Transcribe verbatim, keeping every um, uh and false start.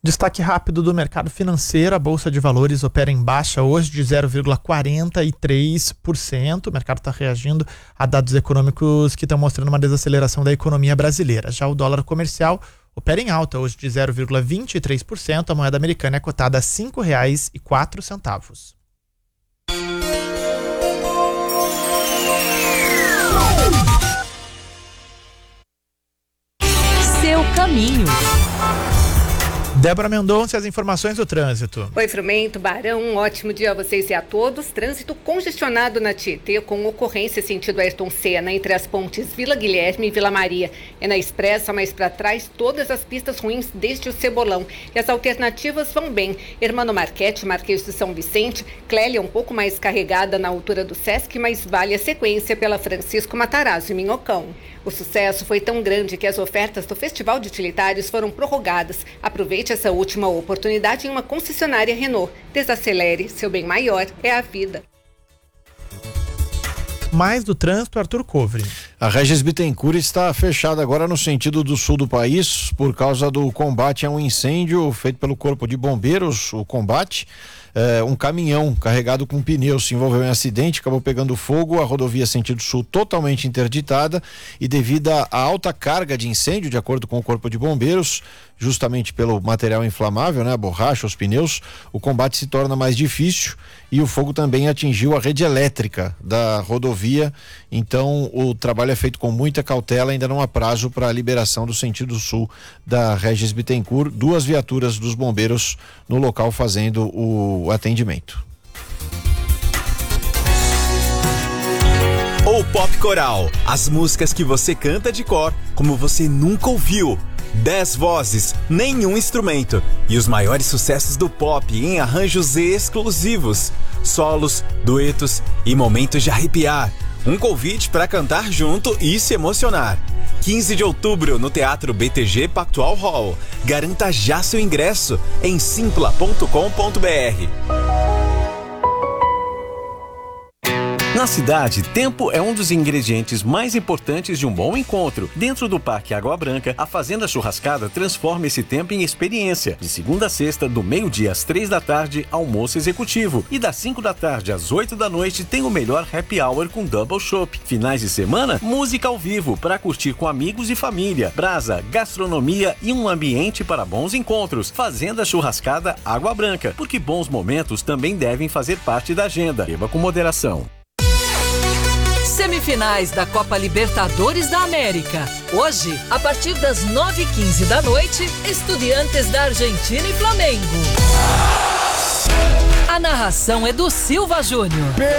Destaque rápido do mercado financeiro, a Bolsa de Valores opera em baixa hoje de zero vírgula quarenta e três por cento. O mercado está reagindo a dados econômicos que estão mostrando uma desaceleração da economia brasileira. Já o dólar comercial opera em alta hoje de zero vírgula vinte e três por cento. A moeda americana é cotada a cinco reais e quatro centavos. Seu caminho. Débora Mendonça, as informações do trânsito. Oi, Frumento, Barão, um ótimo dia a vocês e a todos. Trânsito congestionado na Tietê, com ocorrência sentido Ayrton Senna, entre as pontes Vila Guilherme e Vila Maria. É na Expressa, mas para trás, todas as pistas ruins desde o Cebolão. E as alternativas vão bem. Hermano Marquete, Marquês de São Vicente, Clélia um pouco mais carregada na altura do Sesc, mas vale a sequência pela Francisco Matarazzo e Minhocão. O sucesso foi tão grande que as ofertas do Festival de Utilitários foram prorrogadas. Aproveite essa última oportunidade em uma concessionária Renault. Desacelere, seu bem maior é a vida. Mais do trânsito, Arthur Covre. A Regis Bittencourt está fechada agora no sentido do sul do país por causa do combate a um incêndio feito pelo Corpo de Bombeiros, o combate. É, um caminhão carregado com pneus se envolveu em acidente, acabou pegando fogo, a rodovia sentido sul totalmente interditada e devido à alta carga de incêndio, de acordo com o Corpo de Bombeiros, justamente pelo material inflamável, né, a borracha, os pneus, o combate se torna mais difícil e o fogo também atingiu a rede elétrica da rodovia, então o trabalho é feito com muita cautela, ainda não há prazo para a liberação do sentido sul da Regis Bittencourt, duas viaturas dos bombeiros no local fazendo o atendimento. Ou Pop Coral, as músicas que você canta de cor, como você nunca ouviu. Dez vozes, nenhum instrumento e os maiores sucessos do pop em arranjos exclusivos, solos, duetos e momentos de arrepiar. Um convite para cantar junto e se emocionar. quinze de outubro no Teatro B T G Pactual Hall. Garanta já seu ingresso em simpla ponto com ponto b r. Na cidade, tempo é um dos ingredientes mais importantes de um bom encontro. Dentro do Parque Água Branca, a Fazenda Churrascada transforma esse tempo em experiência. De segunda a sexta, do meio-dia às três da tarde, almoço executivo. E das cinco da tarde às oito da noite, tem o melhor happy hour com double chopp. Finais de semana, música ao vivo para curtir com amigos e família. Brasa, gastronomia e um ambiente para bons encontros. Fazenda Churrascada Água Branca, porque bons momentos também devem fazer parte da agenda. Beba com moderação. Semifinais da Copa Libertadores da América. Hoje, a partir das nove e quinze da noite, Estudiantes da Argentina e Flamengo. A narração é do Silva Júnior.